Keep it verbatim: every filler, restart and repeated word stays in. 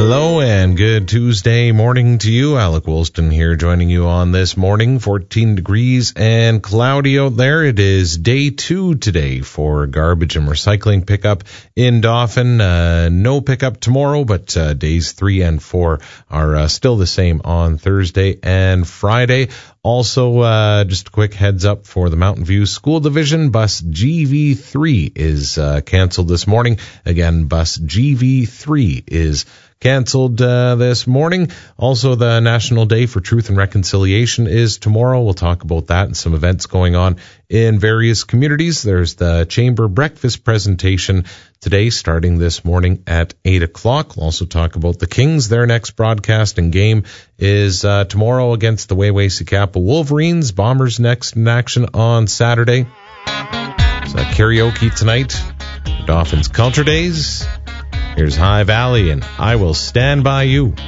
Hello and good Tuesday morning to you. Alec Woolston here joining you on this morning. fourteen degrees and cloudy out there. It is day two today for garbage and recycling pickup in Dauphin. Uh, no pickup tomorrow, but uh, days three and four are uh, still the same on Thursday and Friday. Also, uh, just a quick heads up for the Mountain View School Division. Bus G V three is uh, canceled this morning. Again, bus G V three is canceled uh, this morning. Also, the National Day for Truth and Reconciliation is tomorrow. We'll talk about that and some events going on in various communities. There's the Chamber Breakfast presentation today, starting this morning at eight o'clock. We'll also talk about the Kings. Their next broadcast and game is uh, tomorrow against the Waywaysicapa Wolverines. Bombers next in action on Saturday. There's uh, karaoke tonight. Dolphins Culture Days. Here's High Valley and I Will Stand By You.